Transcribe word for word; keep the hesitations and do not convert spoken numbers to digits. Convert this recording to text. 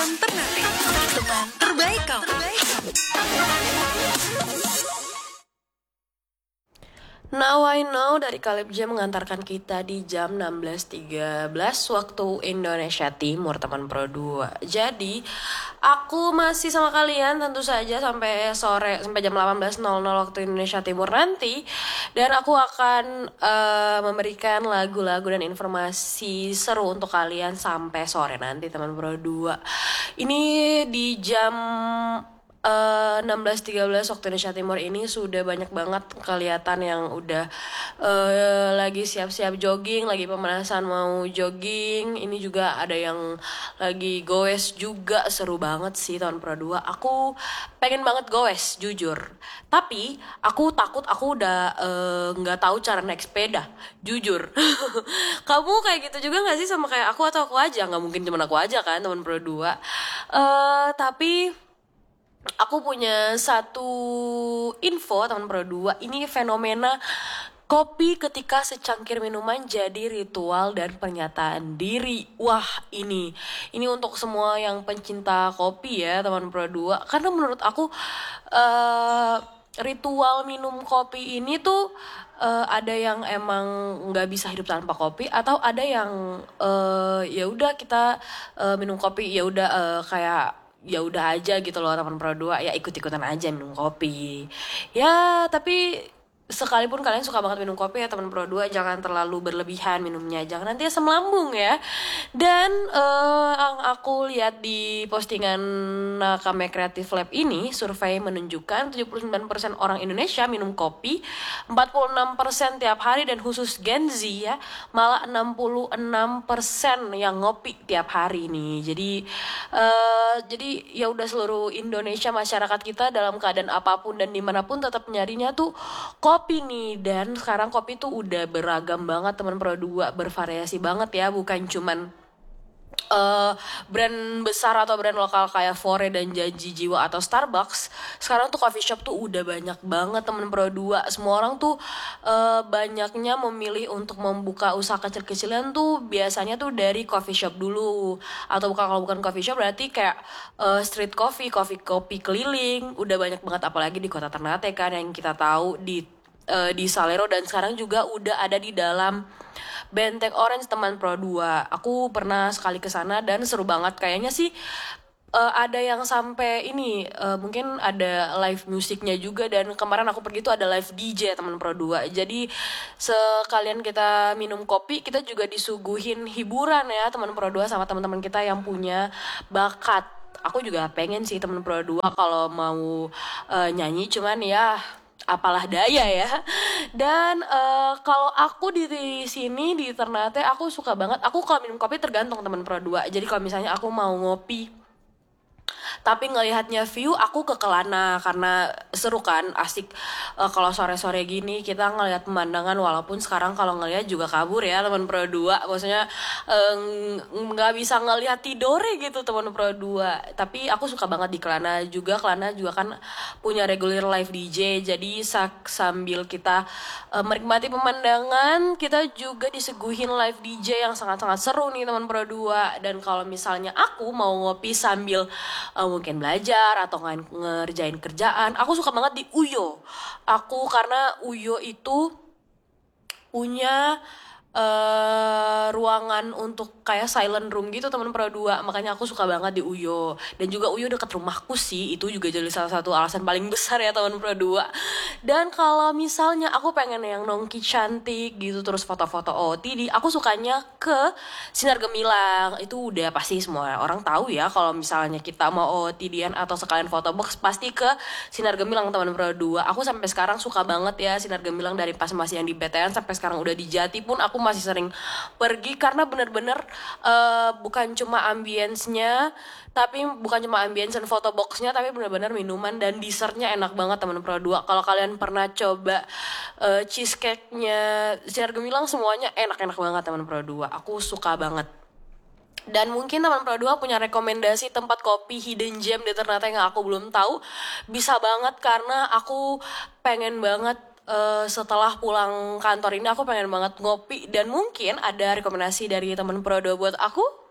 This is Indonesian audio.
Teman Ternate, teman terbaik kau. Now I Know dari Kalib Jam mengantarkan kita di jam enam belas tiga belas waktu Indonesia Timur, teman Pro dua. Jadi aku masih sama kalian tentu saja sampai sore, sampai jam delapan belas waktu Indonesia Timur nanti. Dan aku akan uh, memberikan lagu-lagu dan informasi seru untuk kalian sampai sore nanti, teman Pro dua. Ini di jam Uh, enam belas tiga belas waktu Indonesia Timur ini sudah banyak banget kelihatan yang udah uh, lagi siap-siap jogging, lagi pemanasan mau jogging. Ini juga ada yang lagi goes juga, seru banget sih tahun Pro dua. Aku pengen banget goes jujur, tapi aku takut aku udah nggak uh, tahu cara naik sepeda jujur. Kamu kayak gitu juga nggak sih sama kayak aku, atau aku aja? Nggak mungkin cuma aku aja kan teman Pro dua. uh, tapi aku punya satu info teman Pro dua. Ini fenomena kopi ketika secangkir minuman jadi ritual dan pernyataan diri. Wah, ini ini untuk semua yang pencinta kopi ya teman Pro dua. Karena menurut aku uh, ritual minum kopi ini tuh uh, ada yang emang nggak bisa hidup tanpa kopi, atau ada yang uh, ya udah kita uh, minum kopi ya udah uh, kayak ya udah aja gitu loh teman Pro dua, ya ikut-ikutan aja minum kopi. Ya, tapi sekalipun kalian suka banget minum kopi ya teman Pro dua, jangan terlalu berlebihan minumnya, jangan nanti asam lambung ya. Dan uh, yang aku lihat di postingan Nakame Creative Lab ini, survei menunjukkan tujuh puluh sembilan persen orang Indonesia minum kopi, empat puluh enam persen tiap hari, dan khusus Gen Z ya malah enam puluh enam persen yang ngopi tiap hari nih. Jadi uh, jadi ya udah seluruh Indonesia, masyarakat kita dalam keadaan apapun dan dimanapun tetap nyarinya tuh kopi nih. Dan sekarang kopi tuh udah beragam banget teman Pro dua, bervariasi banget ya, bukan cuman Uh, brand besar atau brand lokal kayak Fore dan Janji Jiwa atau Starbucks. Sekarang tuh coffee shop tuh udah banyak banget temen Pro dua. Semua orang tuh uh, banyaknya memilih untuk membuka usaha kecil-kecilan tuh biasanya tuh dari coffee shop dulu. Atau bukan, kalau bukan coffee shop berarti kayak uh, street coffee, coffee kopi keliling. Udah banyak banget, apalagi di kota Ternate kan yang kita tahu di uh, di Salero, dan sekarang juga udah ada di dalam Benteng Orange teman Pro dua. Aku pernah sekali ke sana dan seru banget. Kayaknya sih uh, ada yang sampai ini uh, mungkin ada live musiknya juga, dan kemarin aku pergi tuh ada live D J teman Pro dua. Jadi sekalian kita minum kopi, kita juga disuguhin hiburan ya teman Pro dua sama teman-teman kita yang punya bakat. Aku juga pengen sih teman Pro dua kalau mau uh, nyanyi, cuman ya apalah daya ya. Dan uh, kalau aku di, di sini di Ternate, aku suka banget. Aku kalau minum kopi tergantung teman Pro dua. Jadi kalau misalnya aku mau ngopi tapi ngelihatnya view, aku ke Kelana karena seru kan, asik. Uh, kalau sore-sore gini kita ngelihat pemandangan, walaupun sekarang kalau ngelihat juga kabur ya teman Pro dua. Maksudnya nggak uh, bisa ngelihat tidore gitu teman Pro dua. Tapi aku suka banget di Kelana juga. Kelana juga kan punya regular live D J. Jadi sak, sambil kita uh, menikmati pemandangan, kita juga disuguhin live D J yang sangat-sangat seru nih teman Pro dua. Dan kalau misalnya aku mau ngopi sambil uh, mungkin belajar atau ngerjain kerjaan, aku suka banget di Uyo. Aku karena Uyo itu punya Uh, ruangan untuk kayak silent room gitu teman Pro dua, makanya aku suka banget di Uyo. Dan juga Uyo deket rumahku sih, itu juga jadi salah satu alasan paling besar ya teman Pro dua. Dan kalau misalnya aku pengen yang nongki cantik gitu, terus foto-foto O T D, aku sukanya ke Sinar Gemilang. Itu udah pasti semua orang tahu ya, kalau misalnya kita mau O T D-an atau sekalian foto box, pasti ke Sinar Gemilang teman Pro dua. Aku sampai sekarang suka banget ya Sinar Gemilang, dari pas masih yang di B T N sampai sekarang udah di Jati pun aku masih sering pergi, karena bener-bener uh, bukan cuma ambience-nya, tapi bukan cuma ambience dan foto box-nya, tapi bener-bener minuman dan dessertnya enak banget teman Pro dua. Kalau kalian pernah coba uh, cheesecake-nya Sinar Gemilang, semuanya enak-enak banget teman Pro dua. Aku suka banget. Dan mungkin teman Pro dua punya rekomendasi tempat kopi hidden gem di Ternate yang aku belum tahu, bisa banget, karena aku pengen banget Uh, setelah pulang kantor ini aku pengen banget ngopi. Dan mungkin ada rekomendasi dari teman Pro dua buat aku.